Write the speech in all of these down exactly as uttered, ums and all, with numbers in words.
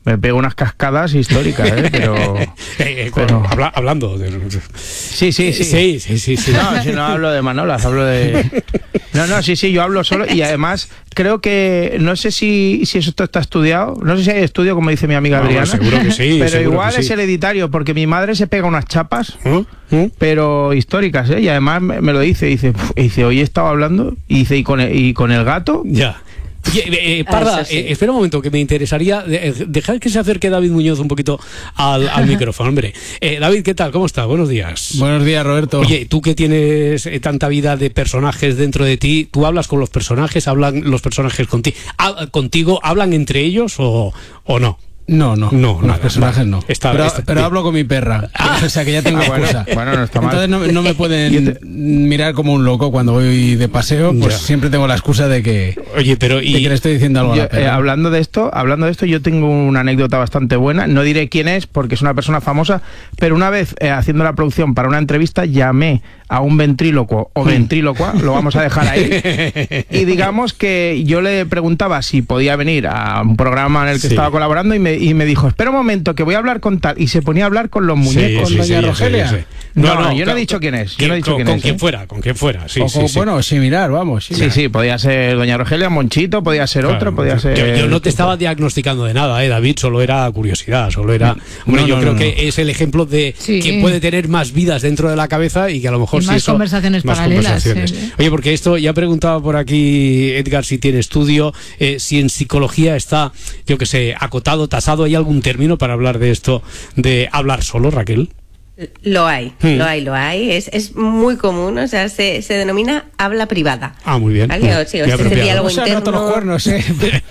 me pego unas cascadas históricas, ¿eh? Pero, eh, eh, pero... Habla, hablando de... Sí, sí, sí. Sí, sí, sí, sí. No, si no hablo de manolas, hablo de... No, no, sí, sí, yo hablo solo y además creo que, no sé si, si eso está estudiado, no sé si hay estudio, como dice mi amiga No, Adriana, seguro que sí, pero seguro igual que sí. es hereditario, porque mi madre se pega unas chapas, ¿Eh? ¿Eh? pero históricas, ¿eh? Y además me, me lo dice, dice, y dice, hoy he estado hablando, y dice, y con el, y con el gato... Ya. Oye, eh, eh, Parda, Ah, eso sí. eh, espera un momento, que me interesaría eh, dejar que se acerque David Muñoz un poquito al, al micrófono, hombre. Eh, David, ¿qué tal? ¿Cómo estás? Buenos días. Buenos días, Roberto. Oye, tú que tienes eh, tanta vida de personajes dentro de ti, ¿tú hablas con los personajes? ¿Hablan los personajes conti ah, contigo? ¿Hablan entre ellos o, o no? No, no, No, con nada, los personajes vale. no. Está- pero, está- pero hablo con mi perra, Ah. o sea que ya tengo Ah, bueno, excusa. bueno, no está mal. Entonces no, no me pueden mirar como un loco cuando voy de paseo, pues Ya. siempre tengo la excusa de que, Oye, pero de y... que le estoy diciendo algo Yo, a la perra. eh, hablando de esto, hablando de esto, yo tengo una anécdota bastante buena. No diré quién es porque es una persona famosa, pero una vez eh, haciendo la producción para una entrevista llamé a un ventrílocuo o ventrílocua, lo vamos a dejar ahí, y digamos que yo le preguntaba si podía venir a un programa en el que Sí. estaba colaborando y me, y me dijo, espera un momento que voy a hablar con tal, y se ponía a hablar con los muñecos. ¿Con doña Rogelia? No, no, yo no he claro, dicho quién es, yo no he dicho con, quién con es, quien ¿eh? fuera, con quien fuera, sí, o, sí, o, sí. Bueno, sí, mirar, vamos. Sí, Sí, sí, podía ser doña Rogelia, Monchito, podía ser Claro, otro, podía ser... Yo, yo no te estaba diagnosticando de nada, eh, David, solo era curiosidad, solo era... Hombre, No, yo no, creo no, que no. es el ejemplo de Sí. quien puede tener más vidas dentro de la cabeza y que a lo mejor Y sí más eso- conversaciones más paralelas, conversaciones. sí, sí. Oye, porque esto, ya preguntaba por aquí Edgar si tiene estudio, eh, si en psicología está, yo que sé, acotado, tasado, ¿hay algún término para hablar de esto, de hablar solo, Raquel? Lo hay, Hmm. lo hay, lo hay. Es, es muy común, o sea, se, se denomina habla privada. Ah, muy bien. ¿Vale? O, sí, o Muy sea, ese apropiado. diálogo No se han roto los interno. cuernos, ¿eh?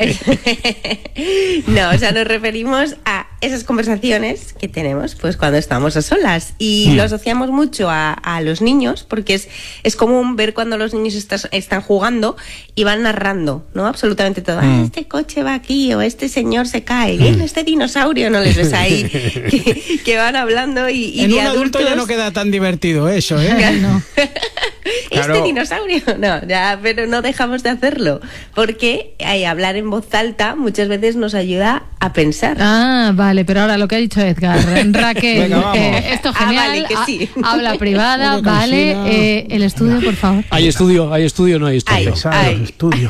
No, o sea, nos referimos a esas conversaciones que tenemos pues cuando estamos a solas y Hmm. lo asociamos mucho a, a los niños porque es, es común ver cuando los niños estás- están jugando y van narrando, ¿no? Absolutamente todo. Ah, este coche va aquí o este señor se cae, viene este dinosaurio, no les ves ahí que, que van hablando y, y En de un adulto ya adultos- no queda tan divertido eso, ¿eh? no. Claro. Este dinosaurio, no, ya, pero no dejamos de hacerlo, porque ay, hablar en voz alta muchas veces nos ayuda a pensar. Ah, vale, pero ahora lo que ha dicho Edgar, Raquel, Venga, vamos. eh, esto Ah, genial, vale, que ha- sí. habla privada, Una vale, cansina. eh, el estudio, por favor. ¿Hay estudio? ¿Hay estudio o no hay estudio? Hay. Pesado, Ay. estudio.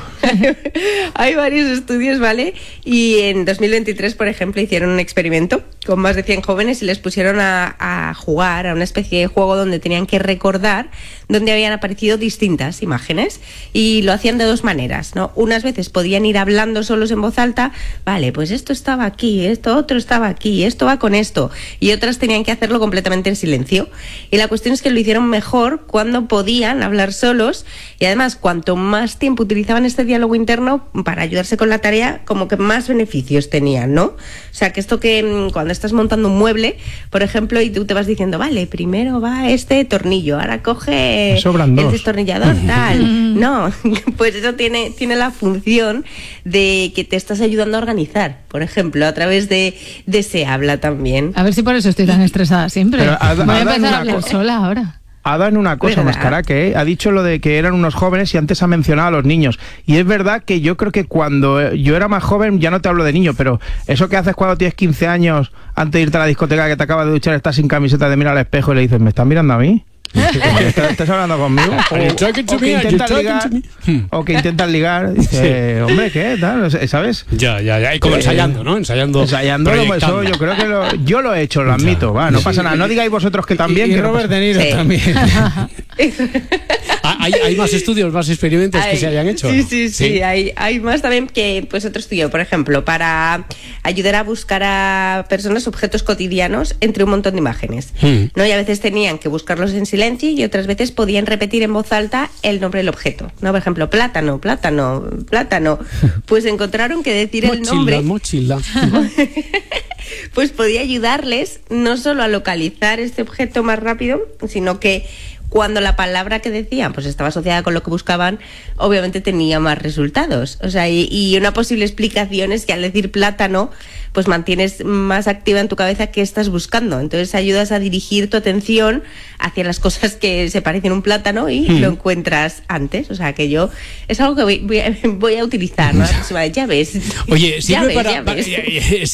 Hay varios estudios, ¿vale? Y en dos mil veintitrés, por ejemplo, hicieron un experimento con más de cien jóvenes y les pusieron a, a jugar a una especie de juego donde tenían que recordar donde habían aparecido distintas imágenes y lo hacían de dos maneras, ¿no? Unas veces podían ir hablando solos en voz alta, vale, pues esto estaba aquí, esto otro estaba aquí, esto va con esto, y otras tenían que hacerlo completamente en silencio. Y la cuestión es que lo hicieron mejor cuando podían hablar solos y además cuanto más tiempo utilizaban este diálogo interno para ayudarse con la tarea, como que más beneficios tenían, ¿no? O sea, que esto que mm, cuando estás montando un mueble, por ejemplo, y tú te vas diciendo, vale, primero va este tornillo, ahora coge Me sobran el dos. destornillador, tal. No, pues eso tiene, tiene la función de que te estás ayudando a organizar, por ejemplo, a través de, de ese habla también. A ver si por eso estoy tan estresada siempre. Pero ha- Voy a ha dado empezar una a hablar co- sola ahora. Ha dado en una cosa, ¿Verdad? Mascaraque, ¿eh? Ha dicho lo de que eran unos jóvenes y antes ha mencionado a los niños. Y es verdad que yo creo que cuando eh, yo era más joven, ya no te hablo de niño, pero eso que haces cuando tienes quince años, antes de irte a la discoteca, que te acabas de duchar, estás sin camiseta, te mira al espejo y le dices, ¿me estás mirando a mí? ¿Estás, estás hablando conmigo? Are you talking to o me? que Are you intentas talking ligar, to me? o que intentas ligar, dice, hombre, ¿qué? Tal, ¿sabes? Ya, ya, ya. Y como Eh, ensayando, ¿no? Ensayando. Ensayando, eso proyectando. yo creo que lo, yo lo he hecho, lo admito, va, no pasa nada, no digáis vosotros que también. Y, y que no Robert pasa- De Niro Sí. también. Ah, ¿Hay, hay más estudios, más experimentos que Hay- se hayan hecho? Sí, ¿no? sí, sí, Hay, hay más también que pues otro estudio, por ejemplo, para ayudar a buscar a personas objetos cotidianos entre un montón de imágenes. Hmm. ¿No? Y a veces tenían que buscarlos en silencio y otras veces podían repetir en voz alta el nombre del objeto. ¿No? Por ejemplo, plátano, plátano, plátano. Pues encontraron que decir el Mochila, nombre mochila. pues podía ayudarles no solo a localizar este objeto más rápido, sino que cuando la palabra que decían pues estaba asociada con lo que buscaban, obviamente tenía más resultados. O sea, y, y una posible explicación es que al decir plátano, pues mantienes más activa en tu cabeza qué estás buscando. Entonces ayudas a dirigir tu atención hacia las cosas que se parecen a un plátano y Hmm. lo encuentras antes. O sea, que yo es algo que voy, voy a, voy a utilizar, ¿no? La próxima vez. Ya ves. Oye, Ya siempre ves, para, ya para- ves. eh, eh,